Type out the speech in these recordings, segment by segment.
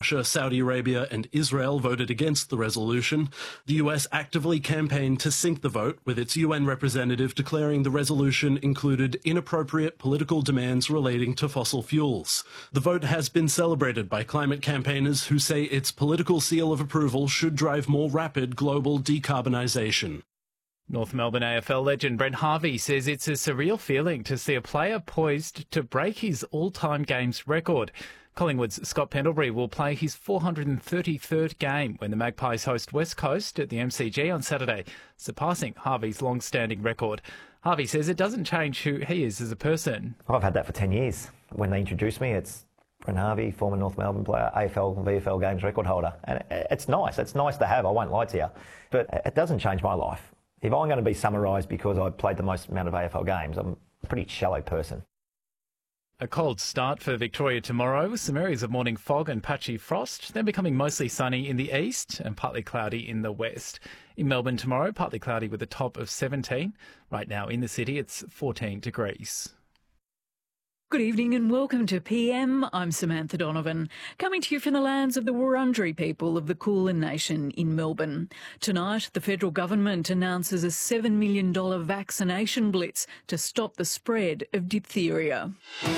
Russia, Saudi Arabia and Israel voted against the resolution. The US actively campaigned to sink the vote, with its UN representative declaring the resolution included inappropriate political demands relating to fossil fuels. The vote has been celebrated by climate campaigners who say its political seal of approval should drive more rapid global decarbonisation. North Melbourne AFL legend Brent Harvey says it's a surreal feeling to see a player poised to break his all-time games record. Collingwood's Scott Pendlebury will play his 433rd game when the Magpies host West Coast at the MCG on Saturday, surpassing Harvey's long-standing record. Harvey says it doesn't change who he is as a person. I've had that for 10 years. When they introduced me, it's Brent Harvey, former North Melbourne player, AFL, VFL games record holder. And it's nice. It's nice to have, I won't lie to you. But it doesn't change my life. If I'm going to be summarised because I played the most amount of AFL games, I'm a pretty shallow person. A cold start for Victoria tomorrow, with some areas of morning fog and patchy frost, then becoming mostly sunny in the east and partly cloudy in the west. In Melbourne tomorrow, partly cloudy with a top of 17. Right now in the city, it's 14 degrees. Good evening and welcome to PM. I'm Samantha Donovan, coming to you from the lands of the Wurundjeri people of the Kulin Nation in Melbourne. Tonight, the federal government announces a $7 million vaccination blitz to stop the spread of diphtheria.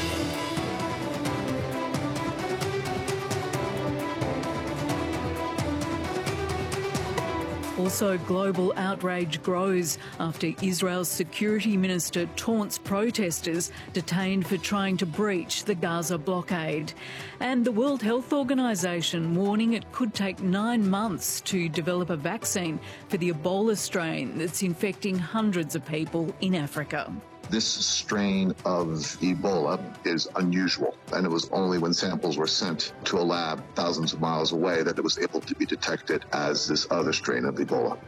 Also, global outrage grows after Israel's security minister taunts protesters detained for trying to breach the Gaza blockade. And the World Health Organization warning it could take 9 months to develop a vaccine for the Ebola strain that's infecting hundreds of people in Africa. This strain of Ebola is unusual, and it was only when samples were sent to a lab thousands of miles away that it was able to be detected as this other strain of Ebola.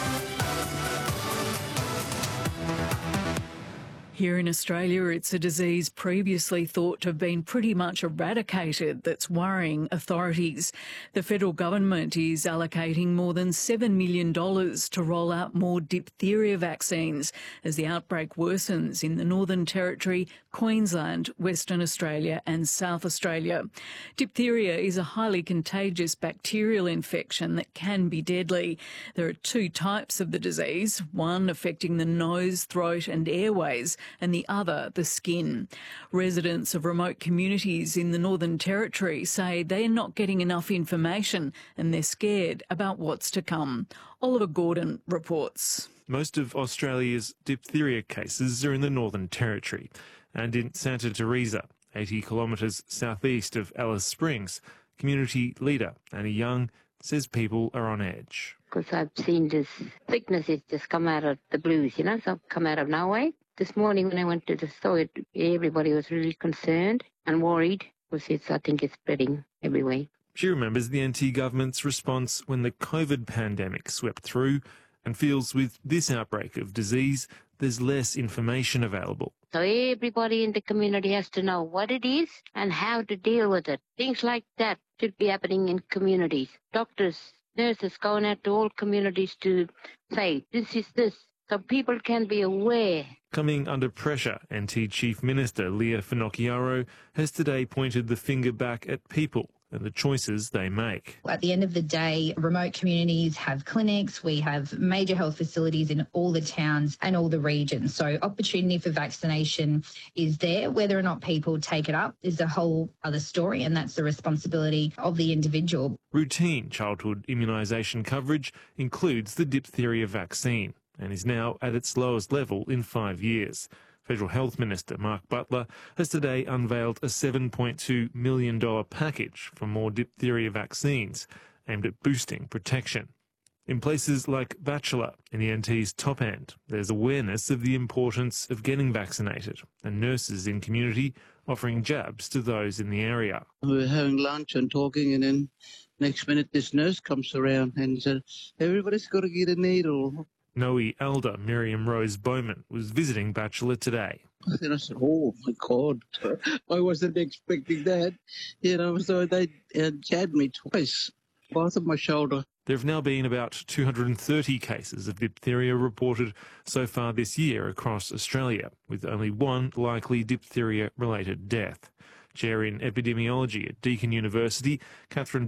Here in Australia, it's a disease previously thought to have been pretty much eradicated that's worrying authorities. The federal government is allocating more than $7 million to roll out more diphtheria vaccines as the outbreak worsens in the Northern Territory, Queensland, Western Australia and South Australia. Diphtheria is a highly contagious bacterial infection that can be deadly. There are 2 types of the disease, one affecting the nose, throat and airways, and the other the skin. Residents of remote communities in the Northern Territory say they're not getting enough information and they're scared about what's to come. Oliver Gordon reports. Most of Australia's diphtheria cases are in the Northern Territory and in Santa Teresa, 80 kilometres southeast of Alice Springs. Community leader Annie Young says people are on edge. Because I've seen this sickness is just come out of the blues, so come out of nowhere. This morning when I went to the store, everybody was really concerned and worried because I think it's spreading everywhere. She remembers the NT government's response when the COVID pandemic swept through and feels with this outbreak of disease, there's less information available. So everybody in the community has to know what it is and how to deal with it. Things like that should be happening in communities. Doctors, nurses going out to all communities to say, this is this, so people can be aware. Coming under pressure, NT Chief Minister Leah Finocchiaro has today pointed the finger back at people and the choices they make. At the end of the day, remote communities have clinics, we have major health facilities in all the towns and all the regions. So opportunity for vaccination is there. Whether or not people take it up is a whole other story, and that's the responsibility of the individual. Routine childhood immunisation coverage includes the diphtheria vaccine and is now at its lowest level in 5 years. Federal Health Minister Mark Butler has today unveiled a $7.2 million package for more diphtheria vaccines aimed at boosting protection. In places like Bachelor, in the NT's top end, there's awareness of the importance of getting vaccinated, and nurses in community offering jabs to those in the area. We were having lunch and talking, and then next minute this nurse comes around and said, everybody's got to get a needle. NOE elder Miriam Rose Bowman was visiting Bachelor today. Then I said, oh my God, I wasn't expecting that. So they jabbed me twice, both of my shoulder. There have now been about 230 cases of diphtheria reported so far this year across Australia, with only one likely diphtheria-related death. Chair in Epidemiology at Deakin University, Catherine